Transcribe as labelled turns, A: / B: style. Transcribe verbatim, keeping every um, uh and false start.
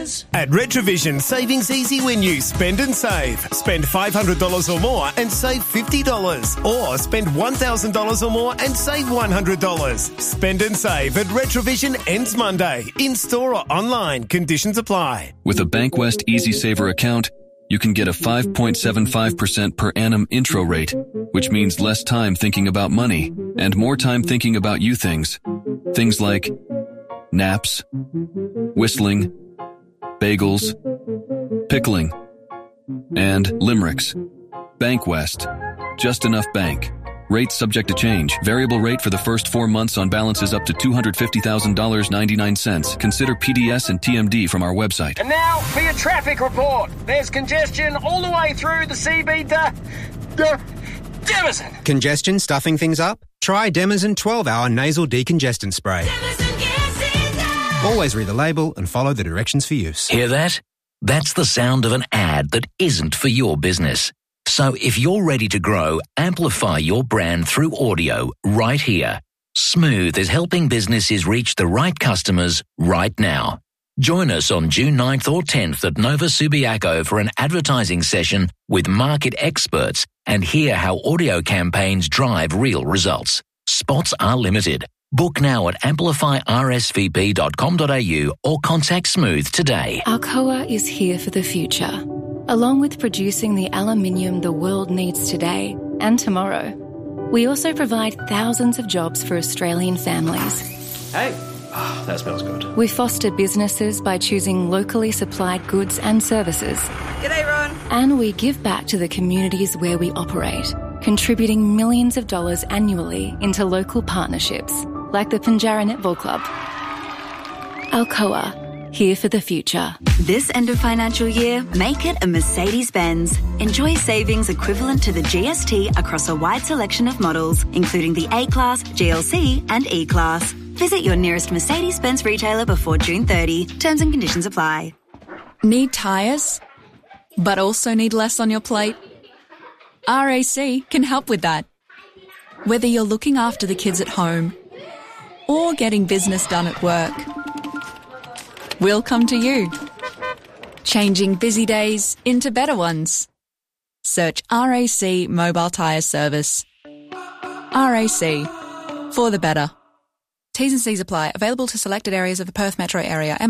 A: is.
B: At Retrovision, saving's easy when you spend and save. Spend five hundred dollars or more and save fifty dollars. Or spend one thousand dollars or more and save one hundred dollars. Spend and save at Retrovision ends Monday. In-store or online. Conditions apply.
C: With a Bankwest Easy Saver account, you can get a five point seven five percent per annum intro rate, which means less time thinking about money and more time thinking about you things. Things like naps, whistling, bagels, pickling, and limericks. Bankwest. Just enough bank. Rates subject to change. Variable rate for the first four months on balances up to two hundred fifty thousand dollars and ninety-nine cents. Consider P D S and T M D from our website.
D: And now for your traffic report. There's congestion all the way through the C B to... De- Demison.
E: Congestion stuffing things up? Try Demison twelve hour nasal decongestant spray. Always read the label and follow the directions for use.
F: Hear that? That's the sound of an ad that isn't for your business. So if you're ready to grow, amplify your brand through audio right here. Smooth is helping businesses reach the right customers right now. Join us on June ninth or tenth at Nova Subiaco for an advertising session with market experts and hear how audio campaigns drive real results. Spots are limited. Book now at amplify r s v p dot com dot a u or contact Smooth today.
G: Alcoa is here for the future. Along with producing the aluminium the world needs today and tomorrow, we also provide thousands of jobs for Australian families.
H: Hey, oh, that smells good.
G: We foster businesses by choosing locally supplied goods and services.
I: G'day, Ron.
G: And we give back to the communities where we operate, contributing millions of dollars annually into local partnerships, like the Pinjarra Netball Club. Alcoa. Here for the future.
I: This end of financial year, make it a Mercedes-Benz. Enjoy savings equivalent to the G S T across a wide selection of models, including the A-Class, G L C and E-Class. Visit your nearest Mercedes-Benz retailer before June thirtieth. Terms and conditions apply.
J: Need tyres, but also need less on your plate? R A C can help with that. Whether you're looking after the kids at home or getting business done at work, we'll come to you. Changing busy days into better ones. Search R A C Mobile Tyre Service. R A C. For the better. T's and C's apply. Available to selected areas of the Perth metro area.